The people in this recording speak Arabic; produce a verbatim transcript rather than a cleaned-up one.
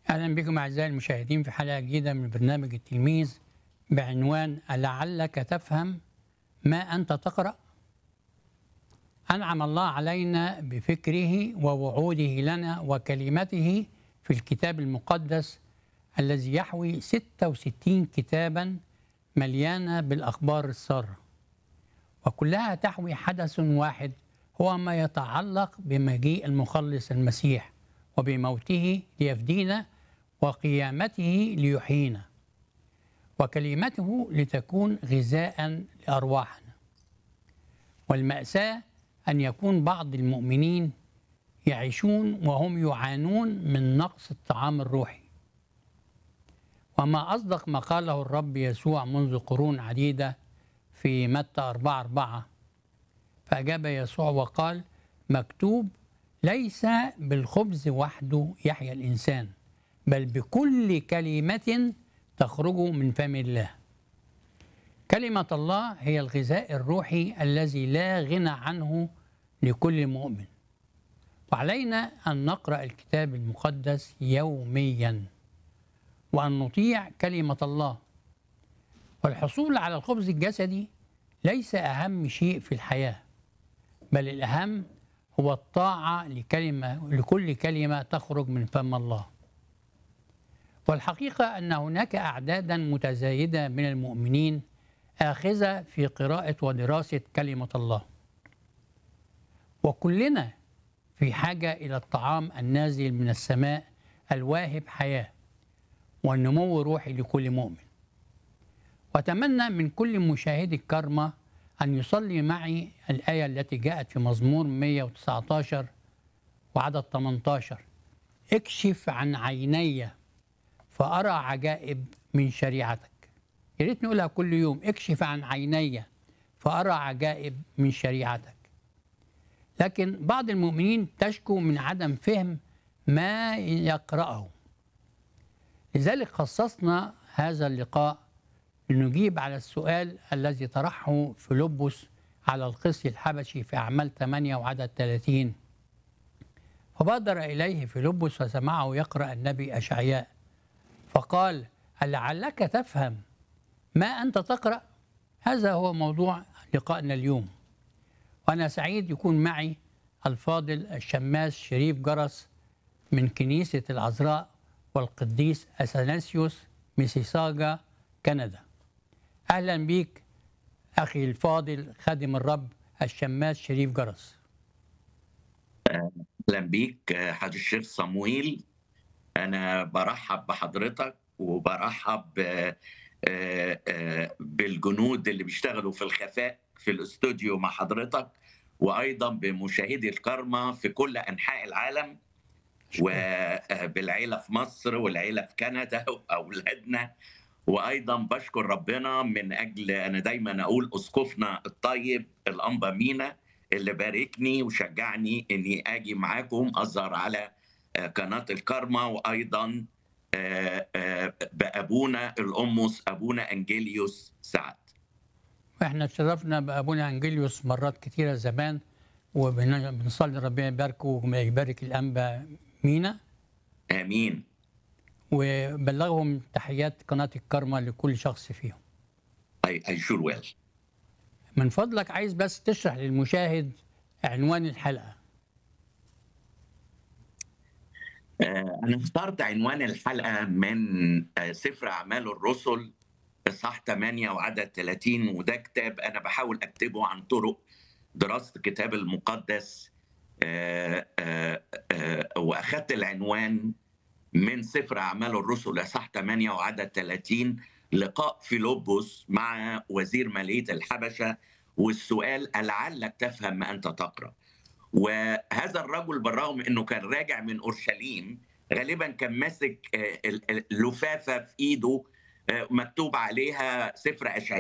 أهلا بكم أعزائي المشاهدين في حلقة جديدة من برنامج التلميذ بعنوان لعلك تفهم ما أنت تقرأ. أنعم الله علينا بفكره ووعوده لنا وكلمته في الكتاب المقدس الذي يحوي ستة وستين كتابا مليانة بالأخبار السارة، وكلها تحوي حدث واحد هو ما يتعلق بمجيء المخلص المسيح وبموته ليفدينا وقيامته ليحيينا، وكلمته لتكون غذاء لأرواحنا. والمأساة أن يكون بعض المؤمنين يعيشون وهم يعانون من نقص الطعام الروحي. وما أصدق ما قاله الرب يسوع منذ قرون عديدة في متى أربعة أربعة، فأجاب يسوع وقال: مكتوب ليس بالخبز وحده يحيا الإنسان بل بكل كلمة تخرج من فم الله. كلمة الله هي الغذاء الروحي الذي لا غنى عنه لكل مؤمن، وعلينا أن نقرأ الكتاب المقدس يوميا وأن نطيع كلمة الله. والحصول على الخبز الجسدي ليس أهم شيء في الحياة، بل الأهم هو الطاعة لكلمة لكل كلمة تخرج من فم الله. والحقيقة أن هناك أعدادا متزايدة من المؤمنين آخذة في قراءة ودراسة كلمة الله، وكلنا في حاجة إلى الطعام النازل من السماء الواهب حياة والنمو الروحي لكل مؤمن. وأتمنى من كل مشاهد الكرمة أن يصلي معي الآية التي جاءت في مزمور مئة وتسعة عشر وعدد ثمانية عشر: اكشف عن عيني فأرى عجائب من شريعتك. يا ريت نقولها كل يوم: اكشف عن عيني فأرى عجائب من شريعتك. لكن بعض المؤمنين تشكو من عدم فهم ما يقرأه، لذلك خصصنا هذا اللقاء لنجيب على السؤال الذي طرحه فيلبس على القس الحبشي في أعمال ثمانية وعدد ثلاثين. فبادر إليه فيلبس وسمعه يقرأ النبي أشعياء فقال: لعلك تفهم ما أنت تقرأ. هذا هو موضوع لقائنا اليوم، وأنا سعيد يكون معي الفاضل الشماس شريف جرس من كنيسة العذراء والقديس أثناسيوس ميسيساغا كندا. أهلا بيك أخي الفاضل خادم الرب الشماس شريف جرس. أهلا بيك حاج الشيخ صمويل، أنا برحب بحضرتك وبرحب بالجنود اللي بيشتغلوا في الخفاء في الاستوديو مع حضرتك، وأيضا بمشاهدي الكرمة في كل أنحاء العالم، وبالعيلة في مصر والعيلة في كندا وأولادنا. وأيضا بشكر ربنا من أجل، أنا دايما أقول، أسقفنا الطيب الأنبا مينا اللي باركني وشجعني أني أجي معاكم أظهر على قناة الكرمة، وأيضا بأبونا الأمس أبونا أنجيليوس سعد. وإحنا اتشرفنا بأبونا أنجيليوس مرات كثيرة زمان، وبنصلي ربنا يباركه ويبارك الأنبا مينا. آمين. وبلغهم تحيات قناة الكرمة لكل شخص فيهم. I, I sure will. من فضلك عايز بس تشرح للمشاهد عنوان الحلقة. أنا اخترت عنوان الحلقة من سفر أعمال الرسل إصحاح ثمانية وعدد ثلاثين، وده كتاب أنا بحاول أكتبه عن طرق دراسة الكتاب المقدس، وأخذت العنوان من سفر أعمال الرسل إصحاح ثمانية وعدد ثلاثين: لقاء فيلبس مع وزير مالية الحبشة، والسؤال: لعلك تفهم ما أنت تقرأ. وهذا الرجل بالرغم أنه كان راجع من أورشليم، غالبا كان ماسك لفافة في إيده مكتوب عليها سفر أشعياء